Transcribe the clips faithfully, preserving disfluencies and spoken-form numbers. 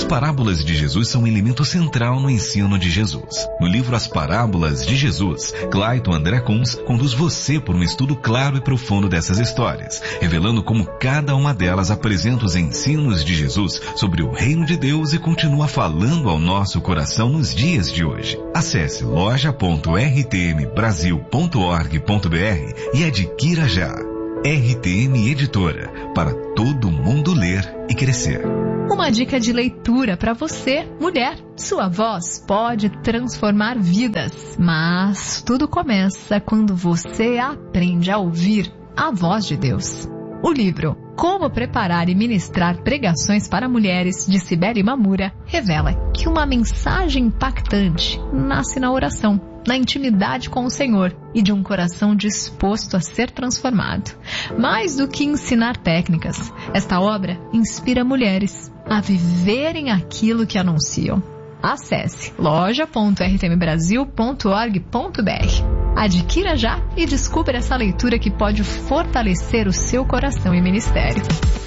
parábolas de Jesus são um elemento central no ensino de Jesus. No livro As Parábolas de Jesus, Clayton André Kunz conduz você por um estudo claro e profundo dessas histórias, revelando como cada uma delas apresenta os ensinos de Jesus sobre o reino de Deus e continua falando ao nosso coração nos dias de hoje. Acesse loja ponto r t m brasil ponto org ponto b r e adquira já. R T M Editora, para todo mundo ler e crescer. Uma dica de leitura para você, mulher. Sua voz pode transformar vidas, mas tudo começa quando você aprende a ouvir a voz de Deus. O livro Como Preparar e Ministrar Pregações para Mulheres, de Cibele Mamura, revela que uma mensagem impactante nasce na oração, na intimidade com o Senhor e de um coração disposto a ser transformado. Mais do que ensinar técnicas, esta obra inspira mulheres a viverem aquilo que anunciam. Acesse loja ponto r t m brasil ponto org ponto b r. Adquira já e descubra essa leitura que pode fortalecer o seu coração e ministério.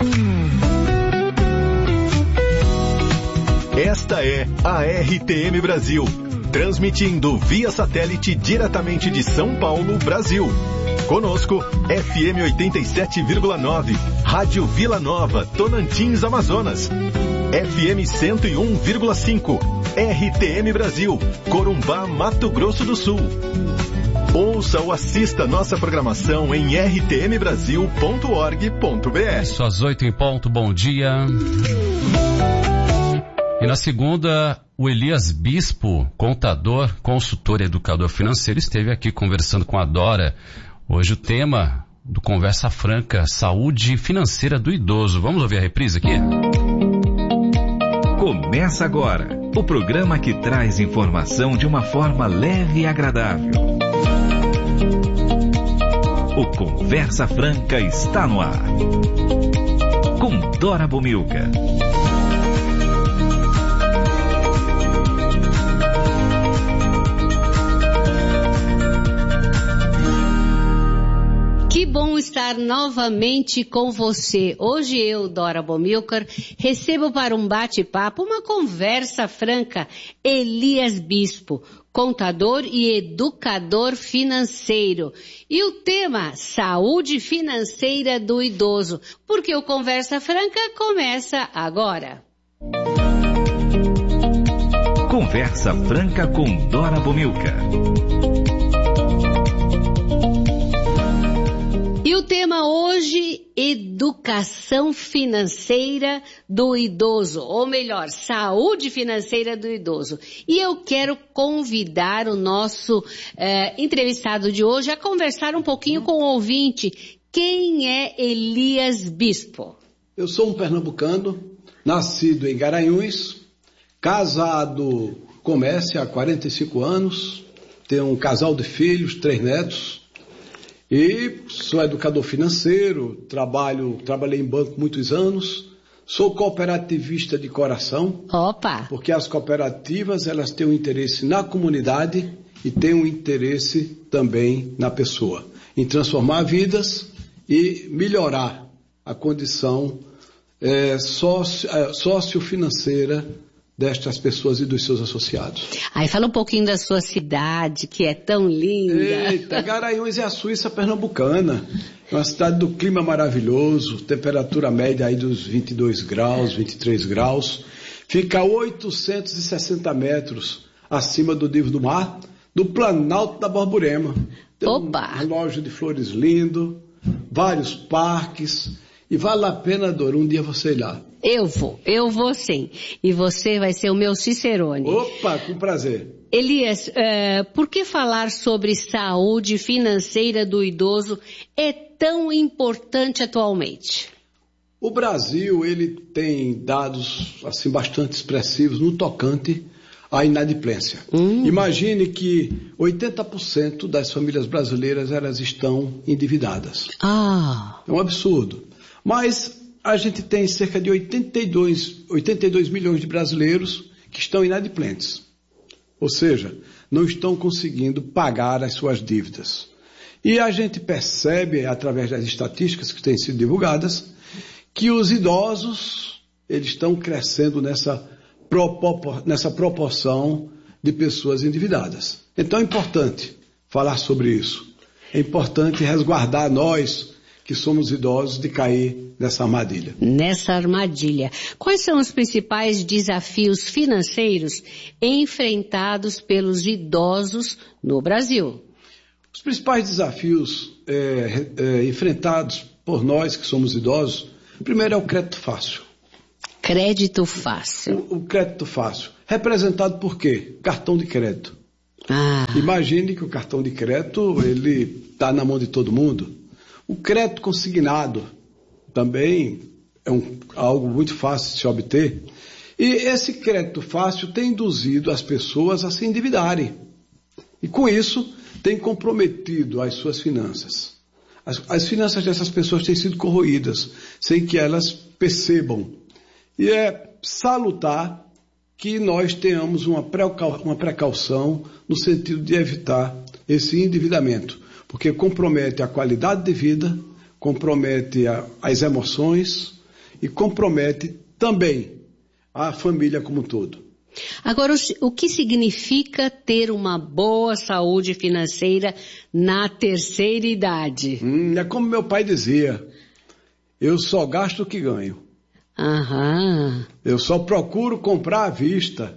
Esta é a R T M Brasil, transmitindo via satélite diretamente de São Paulo, Brasil. Conosco, F M oitenta e sete vírgula nove, Rádio Vila Nova, Tonantins, Amazonas. F M cento e um vírgula cinco, R T M Brasil, Corumbá, Mato Grosso do Sul. Ouça ou assista nossa programação em r t m brasil ponto org ponto b r. Isso, às oito em ponto, bom dia. E na segunda, o Elias Bispo, contador, consultor e educador financeiro, esteve aqui conversando com a Dora. Hoje o tema do Conversa Franca, saúde financeira do idoso. Vamos ouvir a reprise aqui? Começa agora o programa que traz informação de uma forma leve e agradável. O Conversa Franca está no ar. Com Dora Bomilca. Que bom estar novamente com você. Hoje eu, Dora Bomilcar, recebo para um bate-papo, uma conversa franca, Elias Bispo, contador e educador financeiro. E o tema, saúde financeira do idoso, porque o Conversa Franca começa agora. Conversa Franca com Dora Bomilca. E o tema hoje, educação financeira do idoso, ou melhor, saúde financeira do idoso. E eu quero convidar o nosso eh, entrevistado de hoje a conversar um pouquinho com o ouvinte. Quem é Elias Bispo? Eu sou um pernambucano, nascido em Garanhuns, casado com Mércia há quarenta e cinco anos, tenho um casal de filhos, três netos. E sou educador financeiro, trabalho, trabalhei em banco muitos anos, sou cooperativista de coração. Opa! Porque as cooperativas, elas têm um interesse na comunidade e têm um interesse também na pessoa, em transformar vidas e melhorar a condição é, socio, é, sociofinanceira destas pessoas e dos seus associados. Aí fala um pouquinho da sua cidade, que é tão linda. Eita, Garanhuns é a Suíça pernambucana. É uma cidade do clima maravilhoso, temperatura média aí dos vinte e dois graus, vinte e três graus. Fica a oitocentos e sessenta metros acima do nível do mar, do Planalto da Borborema. Tem Opa! Um relógio de flores lindo, vários parques, e vale a pena, Dora, um dia você ir lá. Eu vou, eu vou sim. E você vai ser o meu Cicerone. Opa, com prazer. Elias, uh, por que falar sobre saúde financeira do idoso é tão importante atualmente? O Brasil, ele tem dados assim, bastante expressivos no tocante à inadimplência. Hum. Imagine que oitenta por cento das famílias brasileiras elas estão endividadas. Ah. É um absurdo. Mas a gente tem cerca de oitenta e dois, oitenta e dois milhões de brasileiros que estão inadimplentes. Ou seja, não estão conseguindo pagar as suas dívidas. E a gente percebe, através das estatísticas que têm sido divulgadas, que os idosos, eles estão crescendo nessa nessa proporção de pessoas endividadas. Então é importante falar sobre isso. É importante resguardar nós, que somos idosos, de cair nessa armadilha. Nessa armadilha. Quais são os principais desafios financeiros enfrentados pelos idosos no Brasil? Os principais desafios é, é, enfrentados por nós, que somos idosos, primeiro é o crédito fácil. Crédito fácil. O, o crédito fácil. Representado por quê? Cartão de crédito. Ah. Imagine que o cartão de crédito, ele está na mão de todo mundo. O crédito consignado também é um, algo muito fácil de se obter. E esse crédito fácil tem induzido as pessoas a se endividarem. E com isso, tem comprometido as suas finanças. As, as finanças dessas pessoas têm sido corroídas, sem que elas percebam. E é salutar que nós tenhamos uma, precau, uma precaução no sentido de evitar esse endividamento, porque compromete a qualidade de vida, compromete a, as emoções e compromete também a família como um todo. Agora, o que significa ter uma boa saúde financeira na terceira idade? Hum, é como meu pai dizia, eu só gasto o que ganho. Aham. Eu só procuro comprar à vista.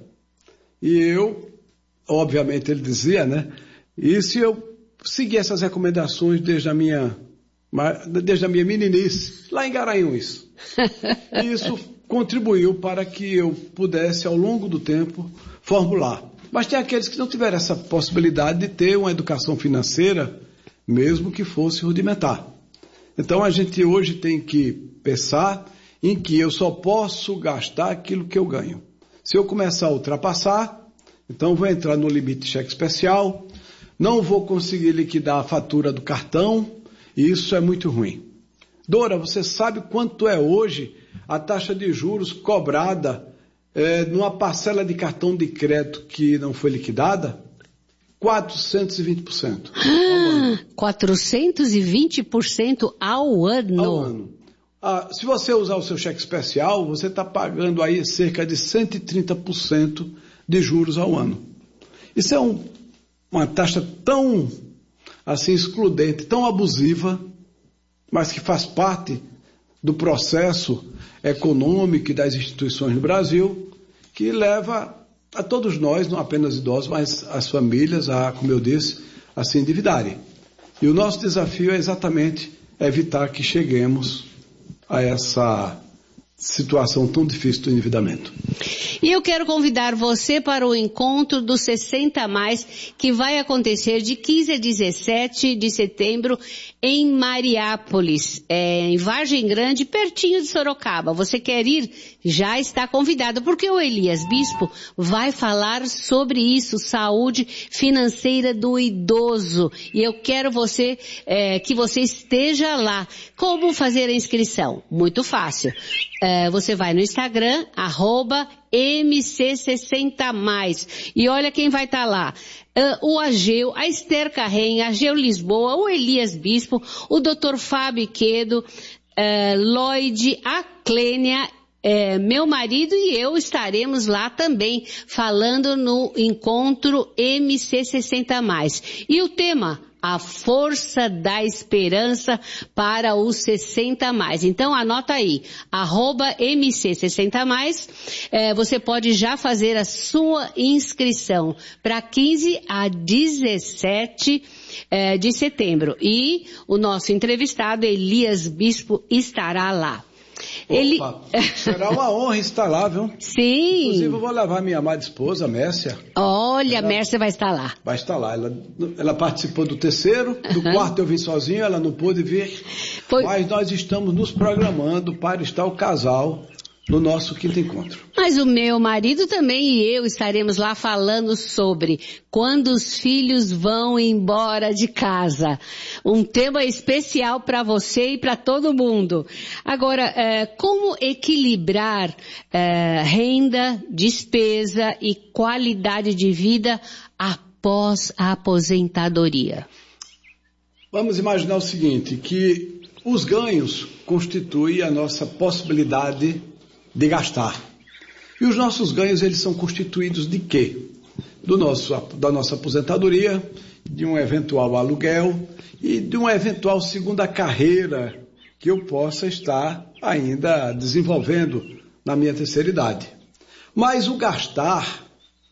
E eu, obviamente ele dizia, né? E se eu seguir essas recomendações desde a minha, desde a minha meninice, lá em Garanhuns. Isso contribuiu para que eu pudesse, ao longo do tempo, formular. Mas tem aqueles que não tiveram essa possibilidade de ter uma educação financeira, mesmo que fosse rudimentar. Então a gente hoje tem que pensar em que eu só posso gastar aquilo que eu ganho. Se eu começar a ultrapassar, então vou entrar no limite de cheque especial, não vou conseguir liquidar a fatura do cartão, e isso é muito ruim. Dora, você sabe quanto é hoje a taxa de juros cobrada é, numa parcela de cartão de crédito que não foi liquidada? quatrocentos e vinte por cento. Ah, quatrocentos e vinte por cento ao ano? Ao ano. Ah, se você usar o seu cheque especial, você está pagando aí cerca de cento e trinta por cento de juros ao ano. Isso é um, uma taxa tão assim excludente, tão abusiva, mas que faz parte do processo econômico e das instituições no Brasil, que leva a todos nós, não apenas idosos, mas as famílias, a, como eu disse, a se endividarem. E o nosso desafio é exatamente evitar que cheguemos a essa situação tão difícil do endividamento. E eu quero convidar você para o encontro do sessenta mais, que vai acontecer de quinze a dezessete de setembro em Mariápolis, é, em Vargem Grande, pertinho de Sorocaba. Você quer ir? Já está convidado, porque o Elias Bispo vai falar sobre isso, saúde financeira do idoso. E eu quero você, é, que você esteja lá. Como fazer a inscrição? Muito fácil. É, você vai no Instagram, arroba M C sessenta mais. E olha quem vai estar tá lá. Uh, o Ageu, a Esther Carrem, Ageu Lisboa, o Elias Bispo, o doutor Fábio Quedo, uh, Lloyd, a Clênia, uh, meu marido e eu estaremos lá também, falando no encontro M C sessenta mais. E o tema? A força da esperança para os sessenta mais. Então anota aí, arroba M C sessenta mais, é, você pode já fazer a sua inscrição para quinze a dezessete é, de setembro. E o nosso entrevistado, Elias Bispo, estará lá. Ele... Opa, será uma honra estar lá, viu? Sim. Inclusive eu vou levar minha amada esposa, Mércia. Olha, ela... Mércia vai estar lá. Vai estar lá. Ela, ela participou do terceiro, do uhum. quarto eu vim sozinho, ela não pôde vir. Foi... Mas nós estamos nos programando para estar o casal no nosso quinto encontro. Mas o meu marido também e eu estaremos lá falando sobre quando os filhos vão embora de casa. Um tema especial para você e para todo mundo. Agora, é, como equilibrar é, renda, despesa e qualidade de vida após a aposentadoria? Vamos imaginar o seguinte, que os ganhos constituem a nossa possibilidade de gastar. E os nossos ganhos, eles são constituídos de quê? Do nosso, da nossa aposentadoria, de um eventual aluguel e de uma eventual segunda carreira que eu possa estar ainda desenvolvendo na minha terceira idade. Mas o gastar,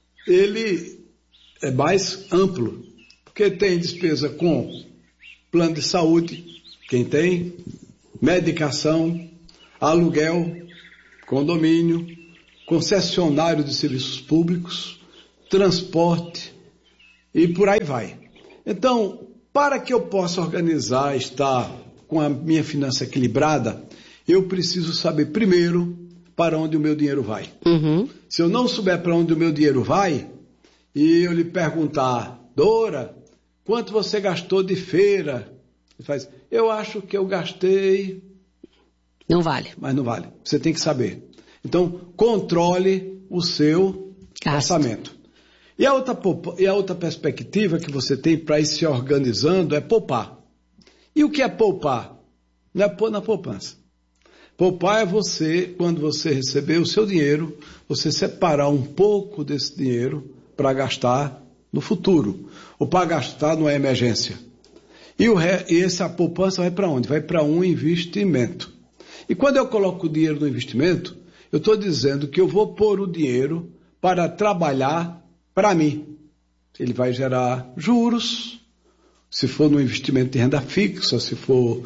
ele é mais amplo, porque tem despesa com plano de saúde, quem tem, medicação, aluguel, condomínio, concessionário de serviços públicos, transporte e por aí vai. Então, para que eu possa organizar, estar com a minha finança equilibrada, eu preciso saber primeiro para onde o meu dinheiro vai. Uhum. Se eu não souber para onde o meu dinheiro vai, e eu lhe perguntar, Dora, quanto você gastou de feira? Ele faz, eu acho que eu gastei... Não vale. Mas não vale. Você tem que saber. Então, controle o seu Gasto. orçamento. E a, outra, e a outra perspectiva que você tem para ir se organizando é poupar. E o que é poupar? Não é pôr na poupança. Poupar é você, quando você receber o seu dinheiro, você separar um pouco desse dinheiro para gastar no futuro, ou para gastar numa emergência. E, o re, e essa poupança vai para onde? Vai para um investimento. E quando eu coloco o dinheiro no investimento, eu estou dizendo que eu vou pôr o dinheiro para trabalhar para mim. Ele vai gerar juros, se for no investimento de renda fixa, se for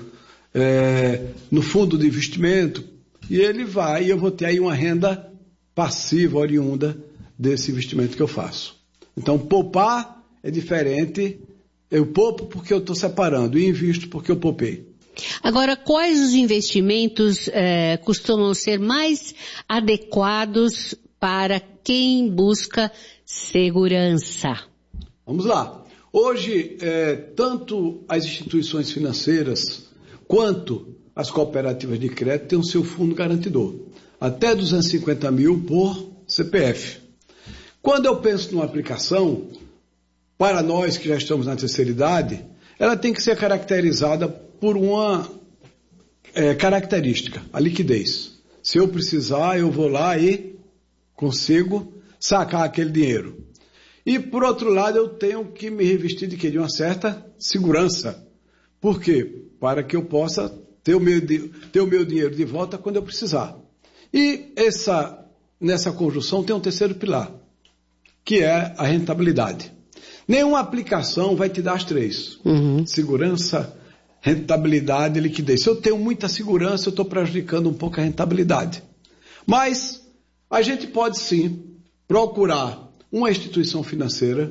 é, no fundo de investimento, e ele vai, e eu vou ter aí uma renda passiva, oriunda desse investimento que eu faço. Então, poupar é diferente, eu poupo porque eu estou separando, e invisto porque eu poupei. Agora, quais os investimentos é, costumam ser mais adequados para quem busca segurança? Vamos lá. Hoje, é, tanto as instituições financeiras quanto as cooperativas de crédito têm o seu fundo garantidor. Até duzentos e cinquenta mil por C P F. Quando eu penso numa aplicação, para nós que já estamos na terceira idade, ela tem que ser caracterizada por uma é, característica, a liquidez. Se eu precisar, eu vou lá e consigo sacar aquele dinheiro. E, por outro lado, eu tenho que me revestir de quê? De uma certa segurança. Por quê? Para que eu possa ter o meu, ter o meu dinheiro de volta quando eu precisar. E essa, nessa conjunção tem um terceiro pilar, que é a rentabilidade. Nenhuma aplicação vai te dar as três. Uhum. Segurança, rentabilidade e liquidez. Se eu tenho muita segurança, eu estou prejudicando um pouco a rentabilidade. Mas a gente pode sim procurar uma instituição financeira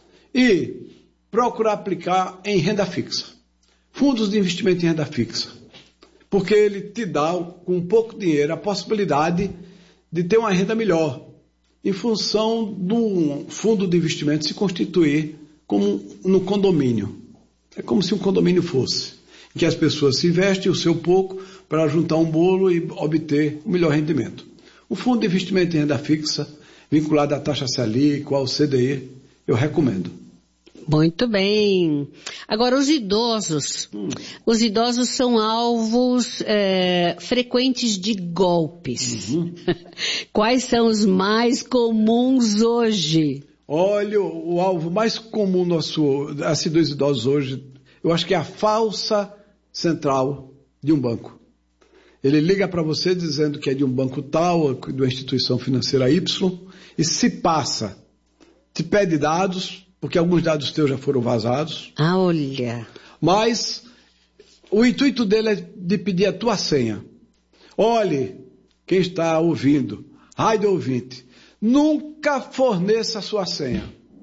e procurar aplicar em renda fixa. Fundos de investimento em renda fixa. Porque ele te dá, com pouco dinheiro, a possibilidade de ter uma renda melhor, em função do fundo de investimento se constituir como no condomínio. É como se um condomínio fosse, em que as pessoas se investem o seu pouco para juntar um bolo e obter o melhor rendimento. O fundo de investimento em renda fixa, vinculado à taxa Selic, ao C D I, eu recomendo. Muito bem. Agora, os idosos. Hum. Os idosos são alvos é, frequentes de golpes. Uhum. Quais são os mais comuns hoje? Olha, o, o alvo mais comum nosso, assim, dos idosos hoje, eu acho que é a falsa central de um banco. Ele liga para você dizendo que é de um banco tal, de uma instituição financeira Y, e se passa, te pede dados, porque alguns dados teus já foram vazados. Ah, olha. Mas o intuito dele é de pedir a tua senha. Olhe, quem está ouvindo, rádio ouvinte, nunca forneça a sua senha.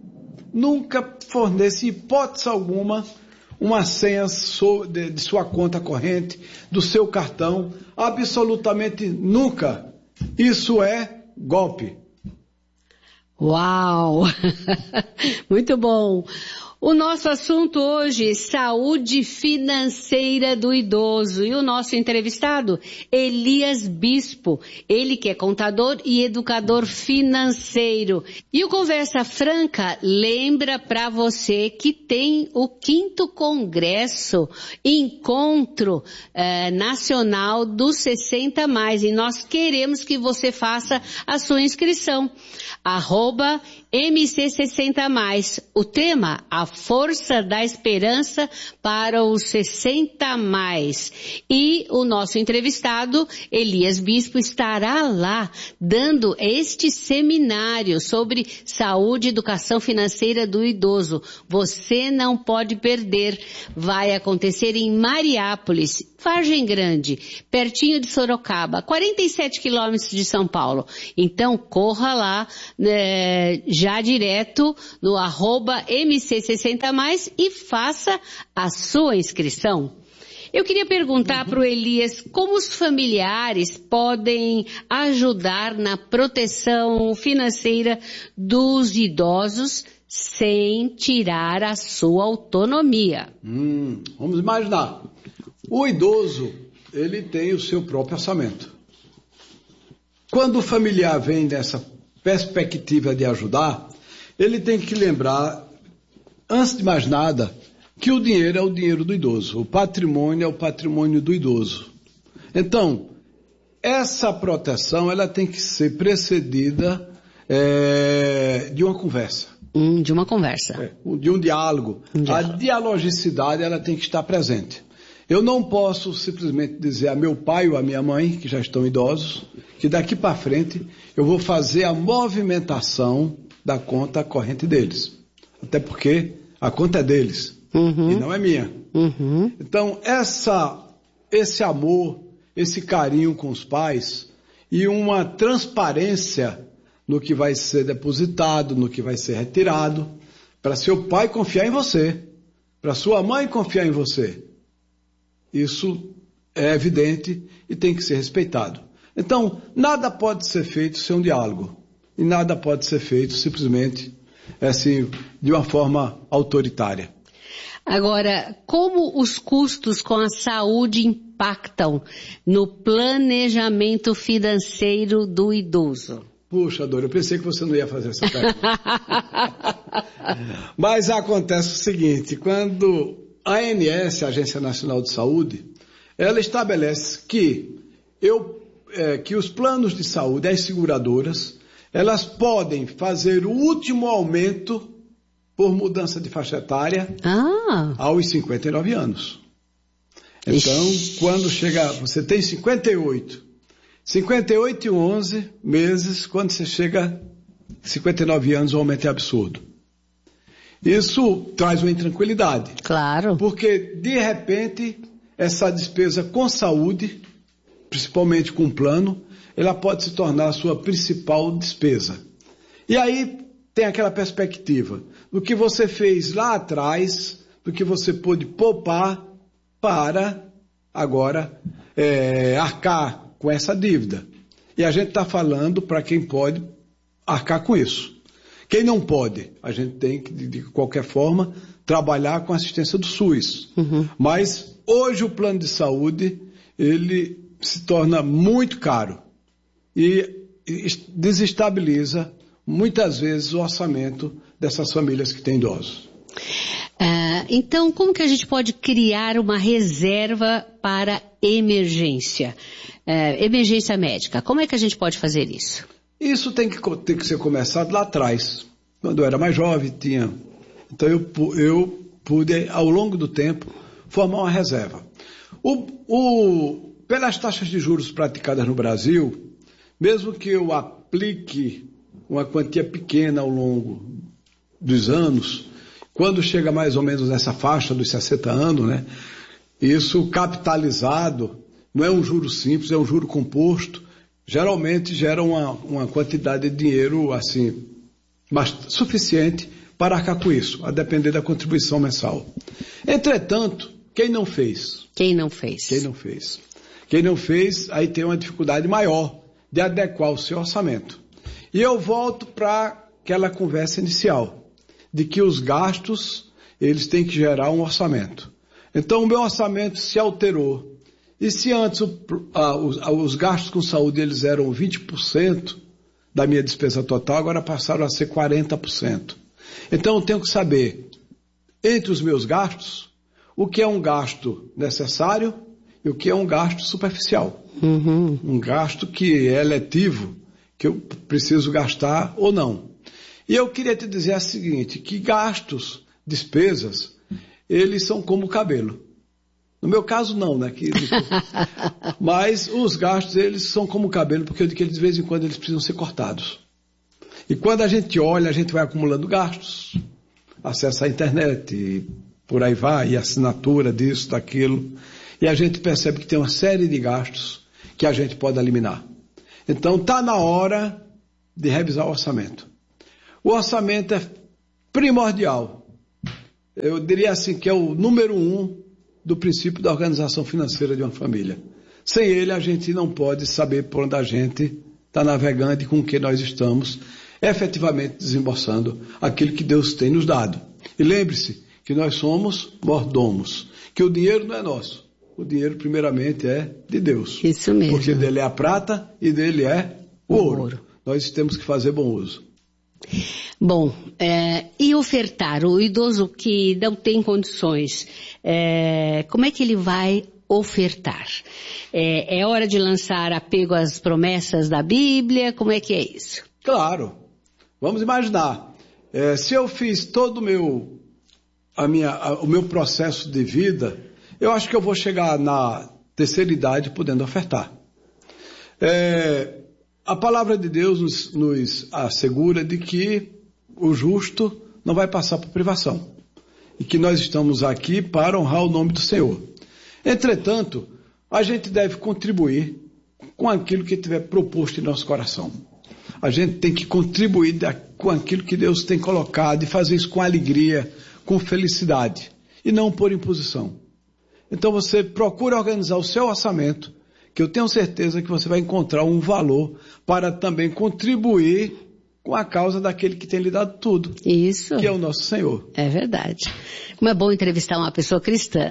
Nunca forneça, em hipótese alguma, uma senha de sua conta corrente, do seu cartão. Absolutamente nunca. Isso é golpe. Uau! Muito bom. O nosso assunto hoje, saúde financeira do idoso. E o nosso entrevistado, Elias Bispo. Ele que é contador e educador financeiro. E o Conversa Franca lembra para você que tem o quinto Congresso, Encontro eh, Nacional dos sessenta mais. E nós queremos que você faça a sua inscrição. Arroba M C sessenta mais. O tema, a força da esperança para os sessenta mais. E o nosso entrevistado, Elias Bispo, estará lá dando este seminário sobre saúde e educação financeira do idoso. Você não pode perder. Vai acontecer em Mariápolis, Vargem Grande, pertinho de Sorocaba, quarenta e sete quilômetros de São Paulo. Então, corra lá, né, já direto no arroba M C sessenta mais e faça a sua inscrição. Eu queria perguntar para o Elias como os familiares podem ajudar na proteção financeira dos idosos sem tirar a sua autonomia. Hum, vamos imaginar. O idoso, ele tem o seu próprio orçamento. Quando o familiar vem dessa perspectiva de ajudar, ele tem que lembrar, antes de mais nada, que o dinheiro é o dinheiro do idoso, o patrimônio é o patrimônio do idoso. Então, essa proteção ela tem que ser precedida é, de uma conversa. Hum, de uma conversa. É, de um diálogo. Um diálogo. A dialogicidade ela tem que estar presente. Eu não posso simplesmente dizer a meu pai ou a minha mãe, que já estão idosos, que daqui para frente eu vou fazer a movimentação da conta corrente deles. Até porque a conta é deles, uhum. e não é minha. Uhum. Então, essa, esse amor, esse carinho com os pais e uma transparência no que vai ser depositado, no que vai ser retirado, para seu pai confiar em você, para sua mãe confiar em você. Isso é evidente e tem que ser respeitado. Então, nada pode ser feito sem um diálogo. E nada pode ser feito simplesmente assim, de uma forma autoritária. Agora, como os custos com a saúde impactam no planejamento financeiro do idoso? Puxa, Dora, eu pensei que você não ia fazer essa pergunta. Mas acontece o seguinte, quando a ANS, a Agência Nacional de Saúde, ela estabelece que, eu, é, que os planos de saúde, as seguradoras, elas podem fazer o último aumento por mudança de faixa etária ah. aos cinquenta e nove anos. Então, Ixi. quando chega, você tem cinquenta e oito, cinquenta e oito e onze meses, quando você chega a cinquenta e nove anos, o aumento é absurdo. Isso traz uma intranquilidade. Claro. Porque, de repente, essa despesa com saúde, principalmente com plano, ela pode se tornar a sua principal despesa. E aí tem aquela perspectiva do que você fez lá atrás, do que você pôde poupar para agora é, arcar com essa dívida. E a gente está falando para quem pode arcar com isso. Quem não pode, a gente tem que, de qualquer forma, trabalhar com a assistência do SUS. Uhum. Mas hoje o plano de saúde, ele se torna muito caro e desestabiliza muitas vezes o orçamento dessas famílias que têm idosos. Uh, então, como que a gente pode criar uma reserva para emergência? Uh, emergência médica, como é que a gente pode fazer isso? Isso tem que, tem que ser começado lá atrás. Quando eu era mais jovem, tinha... Então eu, eu pude, ao longo do tempo, formar uma reserva. O, o, pelas taxas de juros praticadas no Brasil, mesmo que eu aplique uma quantia pequena ao longo dos anos, quando chega mais ou menos nessa faixa dos sessenta anos, né, isso capitalizado, não é um juro simples, é um juro composto, geralmente gera uma, uma quantidade de dinheiro assim, mas suficiente para arcar com isso, a depender da contribuição mensal. Entretanto, quem não fez? Quem não fez? Quem não fez? Quem não fez, aí tem uma dificuldade maior de adequar o seu orçamento. E eu volto para aquela conversa inicial, de que os gastos, eles têm que gerar um orçamento. Então o meu orçamento se alterou. E se antes o, a, os, a, os gastos com saúde eles eram vinte por cento da minha despesa total, agora passaram a ser quarenta por cento. Então eu tenho que saber, entre os meus gastos, o que é um gasto necessário e o que é um gasto superficial. Uhum. Um gasto que é eletivo, que eu preciso gastar ou não. E eu queria te dizer o seguinte, que gastos, despesas, eles são como o cabelo. No meu caso não, né? Que, mas os gastos, eles são como o cabelo, porque de vez em quando eles precisam ser cortados. E quando a gente olha, a gente vai acumulando gastos, acesso à internet, e por aí vai, e assinatura disso, daquilo, e a gente percebe que tem uma série de gastos que a gente pode eliminar. Então está na hora de revisar o orçamento. O orçamento é primordial. Eu diria assim que é o número um do princípio da organização financeira de uma família. Sem ele, a gente não pode saber por onde a gente está navegando e com o que nós estamos efetivamente desembolsando aquilo que Deus tem nos dado. E lembre-se que nós somos mordomos, que o dinheiro não é nosso. O dinheiro, primeiramente, é de Deus. Isso mesmo. Porque dele é a prata e dele é o, o ouro. ouro. Nós temos que fazer bom uso. Bom, é, e ofertar? O idoso que não tem condições, é, como é que ele vai ofertar? É, é hora de lançar apego às promessas da Bíblia? Como é que é isso? Claro. Vamos imaginar. É, se eu fiz todo o meu, a minha, a, o meu processo de vida, eu acho que eu vou chegar na terceira idade podendo ofertar. É, a palavra de Deus nos, nos assegura de que o justo não vai passar por privação. E que nós estamos aqui para honrar o nome do Senhor. Entretanto, a gente deve contribuir com aquilo que tiver proposto em nosso coração. A gente tem que contribuir da, com aquilo que Deus tem colocado e fazer isso com alegria, com felicidade. E não por imposição. Então você procura organizar o seu orçamento, que eu tenho certeza que você vai encontrar um valor para também contribuir com a causa daquele que tem lhe dado tudo. Isso. Que é o nosso Senhor. É verdade. Como é bom entrevistar uma pessoa cristã.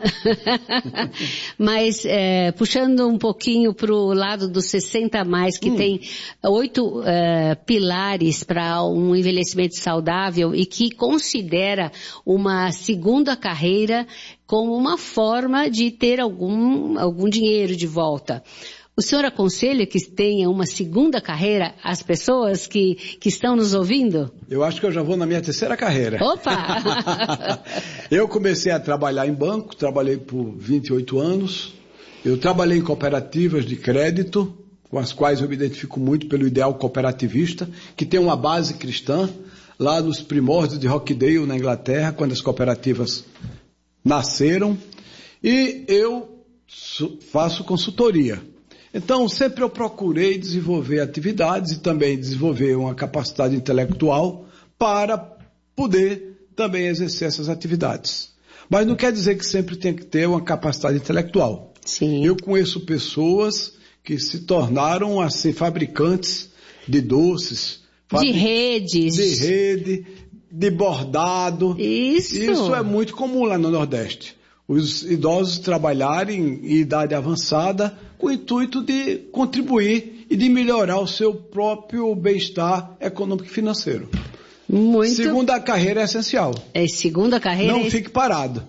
Mas, é, puxando um pouquinho para o lado dos sessenta a mais, que hum. tem oito é, pilares para um envelhecimento saudável e que considera uma segunda carreira como uma forma de ter algum, algum dinheiro de volta. O senhor aconselha que tenha uma segunda carreira às pessoas que, que estão nos ouvindo? Eu acho que eu já vou na minha terceira carreira. Opa! Eu comecei a trabalhar em banco, trabalhei por vinte e oito anos. Eu trabalhei em cooperativas de crédito, com as quais eu me identifico muito pelo ideal cooperativista, que tem uma base cristã, lá nos primórdios de Rochdale, na Inglaterra, quando as cooperativas nasceram. E eu faço consultoria. Então, sempre eu procurei desenvolver atividades e também desenvolver uma capacidade intelectual para poder também exercer essas atividades. Mas não quer dizer que sempre tem que ter uma capacidade intelectual. Sim. Eu conheço pessoas que se tornaram, assim, fabricantes de doces. De redes. De rede, de bordado. Isso. Isso é muito comum lá no Nordeste. Os idosos trabalharem em idade avançada com o intuito de contribuir e de melhorar o seu próprio bem-estar econômico e financeiro. Muito. Segunda carreira é essencial. É segunda carreira. Não é... fique parado.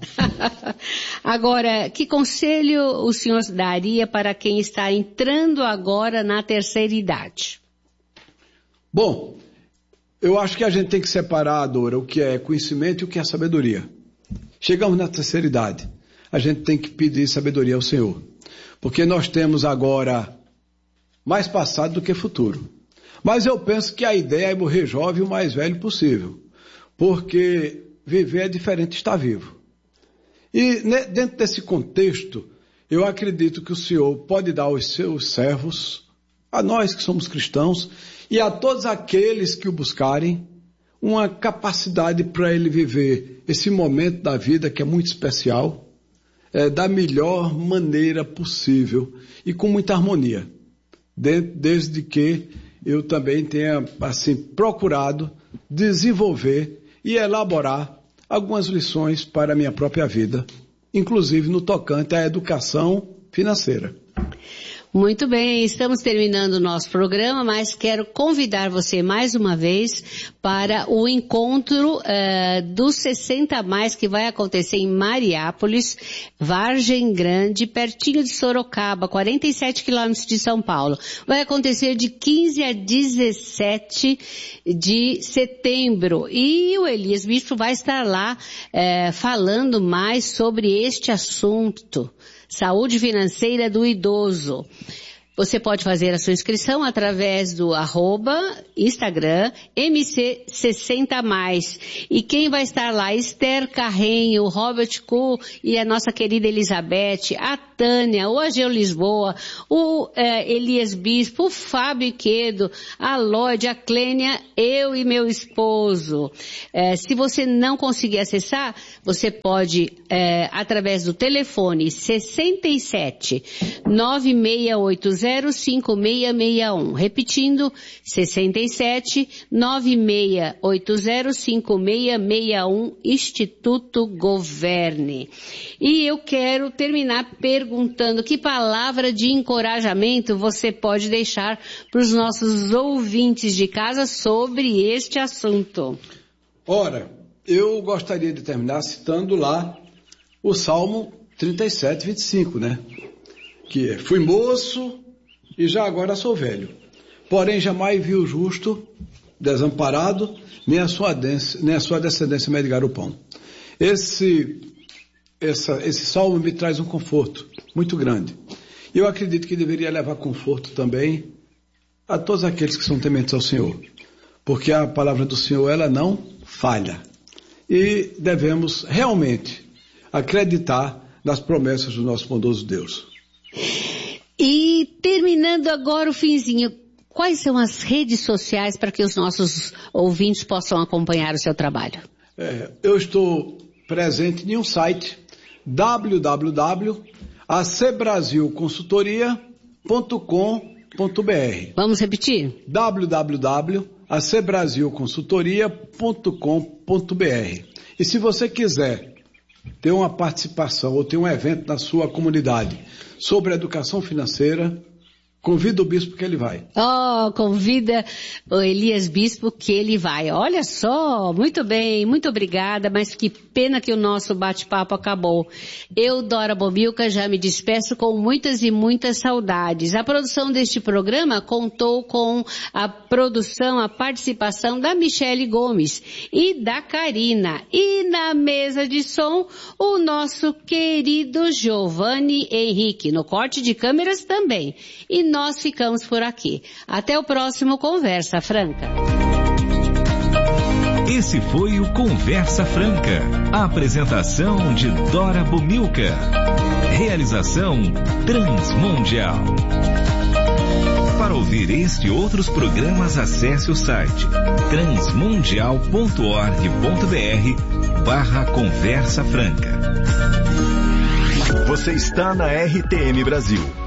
Agora, que conselho o senhor daria para quem está entrando agora na terceira idade? Bom, eu acho que a gente tem que separar, Dora, o que é conhecimento e o que é sabedoria. Chegamos na terceira idade, a gente tem que pedir sabedoria ao Senhor, porque nós temos agora mais passado do que futuro. Mas eu penso que a ideia é morrer jovem o mais velho possível, porque viver é diferente de estar vivo. E dentro desse contexto, eu acredito que o Senhor pode dar aos seus servos, a nós que somos cristãos, e a todos aqueles que o buscarem, uma capacidade para ele viver esse momento da vida que é muito especial, é, da melhor maneira possível e com muita harmonia, de, desde que eu também tenha assim procurado desenvolver e elaborar algumas lições para a minha própria vida, inclusive no tocante à educação financeira. Muito bem, estamos terminando o nosso programa, mas quero convidar você mais uma vez para o encontro uh, dos sessenta a mais que vai acontecer em Mariápolis, Vargem Grande, pertinho de Sorocaba, quarenta e sete quilômetros de São Paulo. Vai acontecer de quinze a dezessete de setembro e o Elias Bispo vai estar lá uh, falando mais sobre este assunto. Saúde financeira do idoso. Você pode fazer a sua inscrição através do arroba Instagram M C sessenta mais. E quem vai estar lá? Esther Carrenho, Robert Kuh e a nossa querida Elizabeth, a Tânia, o Ageu Lisboa, o eh, Elias Bispo, o Fábio Quedo, a Lloyd, a Clênia, eu e meu esposo. Eh, se você não conseguir acessar, você pode, eh, através do telefone sessenta e sete, nove seis oito zero, cinco seis seis um. Repetindo, sessenta e sete, nove seis oito zero, cinco seis seis um, Instituto Governe. E eu quero terminar perguntando que palavra de encorajamento você pode deixar para os nossos ouvintes de casa sobre este assunto. Ora, eu gostaria de terminar citando lá o Salmo trinta e sete, vinte e cinco, né? Que é, fui moço e já agora sou velho. Porém, jamais vi o justo desamparado, nem a sua, nem a sua descendência mendigar o pão. Esse, essa, esse salmo me traz um conforto muito grande. E eu acredito que deveria levar conforto também a todos aqueles que são tementes ao Senhor. Porque a palavra do Senhor, ela não falha. E devemos realmente acreditar nas promessas do nosso bondoso Deus. E terminando agora o finzinho, quais são as redes sociais para que os nossos ouvintes possam acompanhar o seu trabalho? É, eu estou presente em um site, w w w ponto a c brasil consultoria ponto com ponto b r. Vamos repetir? w w w ponto a c brasil consultoria ponto com ponto b r. E se você quiser ter uma participação ou ter um evento na sua comunidade sobre educação financeira, convida o bispo que ele vai. Oh, convida o Elias Bispo que ele vai. Olha só, muito bem, muito obrigada, mas que pena que o nosso bate-papo acabou. Eu, Dora Bombilca, já me despeço com muitas e muitas saudades. A produção deste programa contou com a produção, a participação da Michele Gomes e da Karina. E na mesa de som, o nosso querido Giovanni Henrique. No corte de câmeras também. E nós ficamos por aqui. Até o próximo Conversa Franca. Esse foi o Conversa Franca. A apresentação de Dora Bombilca. Realização Transmundial. Para ouvir este e outros programas, acesse o site transmundial ponto org ponto b r barra Conversa Franca. Você está na R T M Brasil.